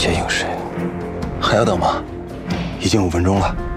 接应谁？还要等吗？已经5分钟了。